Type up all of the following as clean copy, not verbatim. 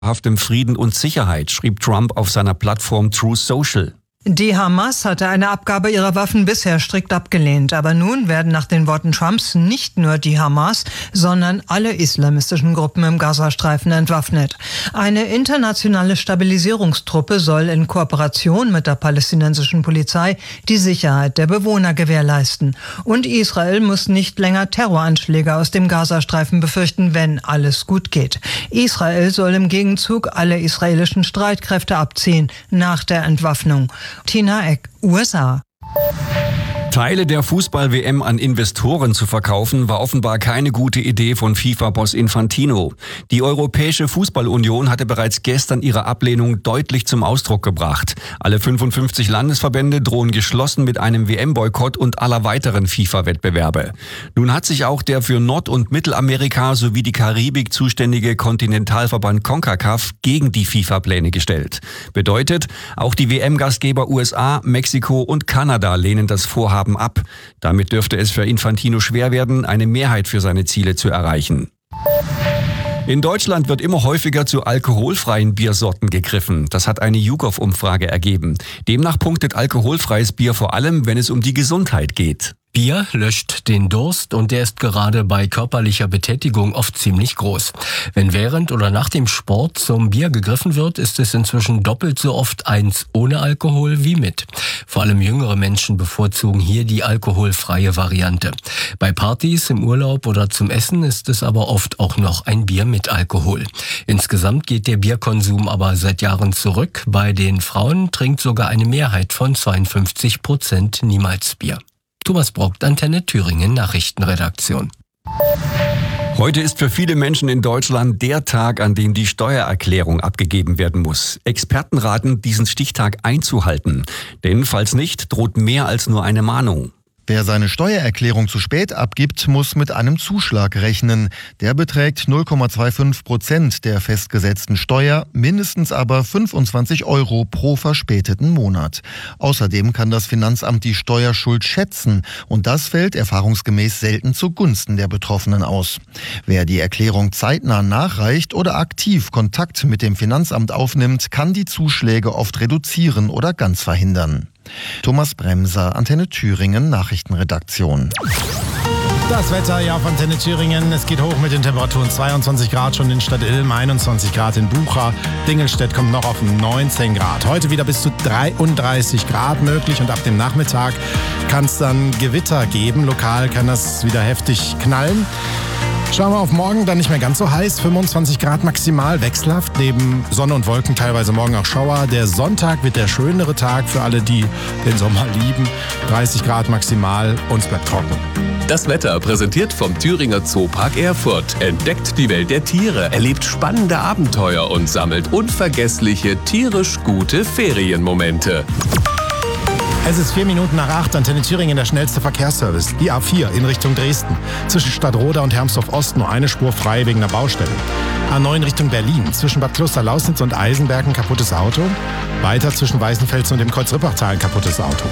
dauerhaftem Frieden und Sicherheit, schrieb Trump auf seiner Plattform Truth Social. Die Hamas hatte eine Abgabe ihrer Waffen bisher strikt abgelehnt. Aber nun werden nach den Worten Trumps nicht nur die Hamas, sondern alle islamistischen Gruppen im Gazastreifen entwaffnet. Eine internationale Stabilisierungstruppe soll in Kooperation mit der palästinensischen Polizei die Sicherheit der Bewohner gewährleisten. Und Israel muss nicht länger Terroranschläge aus dem Gazastreifen befürchten, wenn alles gut geht. Israel soll im Gegenzug alle israelischen Streitkräfte abziehen nach der Entwaffnung. Tina Eck, USA. Teile der Fußball-WM an Investoren zu verkaufen, war offenbar keine gute Idee von FIFA-Boss Infantino. Die Europäische Fußball-Union hatte bereits gestern ihre Ablehnung deutlich zum Ausdruck gebracht. Alle 55 Landesverbände drohen geschlossen mit einem WM-Boykott und aller weiteren FIFA-Wettbewerbe. Nun hat sich auch der für Nord- und Mittelamerika sowie die Karibik zuständige Kontinentalverband CONCACAF gegen die FIFA-Pläne gestellt. Bedeutet, auch die WM-Gastgeber USA, Mexiko und Kanada lehnen das Vorhaben ab. Damit dürfte es für Infantino schwer werden, eine Mehrheit für seine Ziele zu erreichen. In Deutschland wird immer häufiger zu alkoholfreien Biersorten gegriffen. Das hat eine YouGov-Umfrage ergeben. Demnach punktet alkoholfreies Bier vor allem, wenn es um die Gesundheit geht. Bier löscht den Durst und der ist gerade bei körperlicher Betätigung oft ziemlich groß. Wenn während oder nach dem Sport zum Bier gegriffen wird, ist es inzwischen doppelt so oft eins ohne Alkohol wie mit. Vor allem jüngere Menschen bevorzugen hier die alkoholfreie Variante. Bei Partys, im Urlaub oder zum Essen ist es aber oft auch noch ein Bier mit Alkohol. Insgesamt geht der Bierkonsum aber seit Jahren zurück. Bei den Frauen trinkt sogar eine Mehrheit von 52% niemals Bier. Thomas Brockt, Antenne Thüringen Nachrichtenredaktion. Heute ist für viele Menschen in Deutschland der Tag, an dem die Steuererklärung abgegeben werden muss. Experten raten, diesen Stichtag einzuhalten. Denn falls nicht, droht mehr als nur eine Mahnung. Wer seine Steuererklärung zu spät abgibt, muss mit einem Zuschlag rechnen. Der beträgt 0,25% der festgesetzten Steuer, mindestens aber 25 € pro verspäteten Monat. Außerdem kann das Finanzamt die Steuerschuld schätzen und das fällt erfahrungsgemäß selten zugunsten der Betroffenen aus. Wer die Erklärung zeitnah nachreicht oder aktiv Kontakt mit dem Finanzamt aufnimmt, kann die Zuschläge oft reduzieren oder ganz verhindern. Thomas Bremser, Antenne Thüringen Nachrichtenredaktion. Das Wetter hier auf Antenne Thüringen. Es geht hoch mit den Temperaturen. 22 Grad schon in Stadt-Ilm, 21 Grad in Bucha. Dingelstedt kommt noch auf 19 Grad. Heute wieder bis zu 33 Grad möglich und ab dem Nachmittag kann es dann Gewitter geben. Lokal kann das wieder heftig knallen. Schauen wir auf morgen, dann nicht mehr ganz so heiß, 25 Grad maximal, wechselhaft, neben Sonne und Wolken teilweise morgen auch Schauer. Der Sonntag wird der schönere Tag für alle, die den Sommer lieben, 30 Grad maximal und es bleibt trocken. Das Wetter präsentiert vom Thüringer Zoopark Erfurt. Entdeckt die Welt der Tiere, erlebt spannende Abenteuer und sammelt unvergessliche, tierisch gute Ferienmomente. Es ist 4 Minuten nach 8, Antenne Thüringen, der schnellste Verkehrsservice. Die A4 in Richtung Dresden. Zwischen Stadtroda und Hermsdorf-Ost nur eine Spur frei wegen der Baustelle. A9 Richtung Berlin. Zwischen Bad Klosterlausnitz und Eisenberg ein kaputtes Auto. Weiter zwischen Weißenfels und dem Kreuz-Rippachtal ein kaputtes Auto.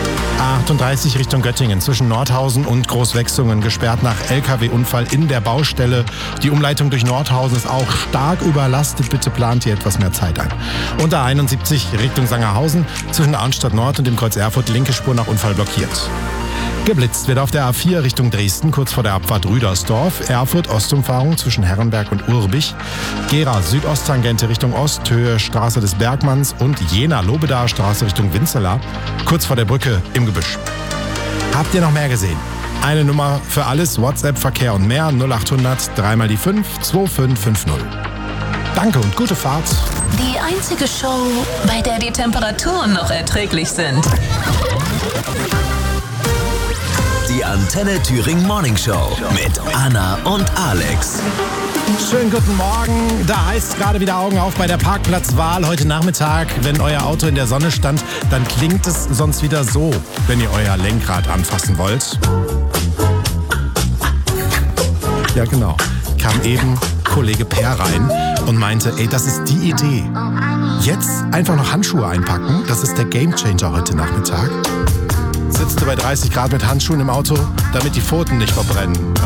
A38 Richtung Göttingen. Zwischen Nordhausen und Großwechsungen gesperrt nach LKW-Unfall in der Baustelle. Die Umleitung durch Nordhausen ist auch stark überlastet. Bitte plant hier etwas mehr Zeit ein. Und A71 Richtung Sangerhausen. Zwischen Arnstadt Nord und dem Kreuz Erfurt linke Spur nach Unfall blockiert. Geblitzt wird auf der A4 Richtung Dresden, kurz vor der Abfahrt Rüdersdorf. Erfurt Ostumfahrung zwischen Herrenberg und Urbich. Gera Südosttangente Richtung Ost, Höhe Straße des Bergmanns und Jena Lobedaer Straße Richtung Winzerla, kurz vor der Brücke im Gebüsch. Habt ihr noch mehr gesehen? Eine Nummer für alles, WhatsApp, Verkehr und mehr, 0800 3 die 5 2550. Danke und gute Fahrt. Die einzige Show, bei der die Temperaturen noch erträglich sind. Die Antenne Thüringen Morning Show mit Anna und Alex. Schönen guten Morgen. Da heißt es gerade wieder Augen auf bei der Parkplatzwahl heute Nachmittag. Wenn euer Auto in der Sonne stand, dann klingt es sonst wieder so, wenn ihr euer Lenkrad anfassen wollt. Ja, genau. Kam eben Kollege Per rein und meinte, ey, das ist die Idee. Jetzt einfach noch Handschuhe einpacken, das ist der Gamechanger heute Nachmittag. Sitzt du bei 30 Grad mit Handschuhen im Auto, damit die Pfoten nicht verbrennen.